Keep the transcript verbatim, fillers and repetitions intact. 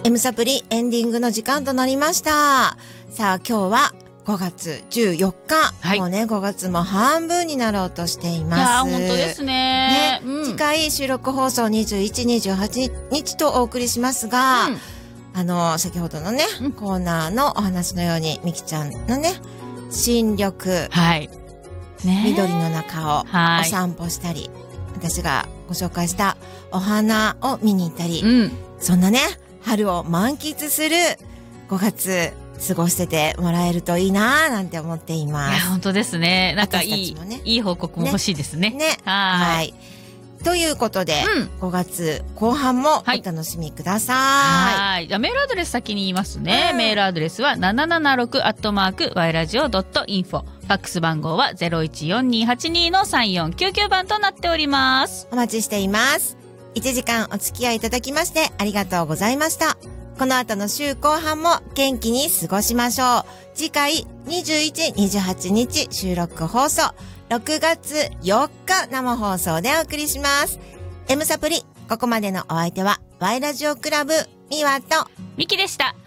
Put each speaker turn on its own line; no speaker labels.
M サプリエンディングの時間となりました。さあ今日はごがつじゅうよっか、はい、もうねごがつも半分になろうとしています。いや
本当ですね。
ね、うん、次回収録放送にじゅういち、にじゅうはちにちとお送りしますが、うん、あの先ほどのね、うん、コーナーのお話のようにみきちゃんのね新緑、
はいね、
緑の中をお散歩したり、私がご紹介したお花を見に行ったり、うん、そんなね春を満喫するごがつ過ごしててもらえるといいなーなんて思っています。
いや本当ですね。なんかいい、ね、いい報告も欲しいですね。
ね。ねはい。はい。ということで、うん、ごがつこう半もお楽しみください。
はい。じゃあメールアドレス先に言いますね。うん、メールアドレスは ななななろく アットマーク ワイラジオ ドット インフォ。ファックス番号は ゼロいちよんにーはちにー のさんよんきゅうきゅう 番となっております。
お待ちしています。いちじかんお付き合いいただきましてありがとうございました。この後の週後半も元気に過ごしましょう。次回にじゅういち、にじゅうはちにち収録放送、ろくがつよっか生放送でお送りします。M サプリ、ここまでのお相手はワイラジオクラブミワと
ミキでした。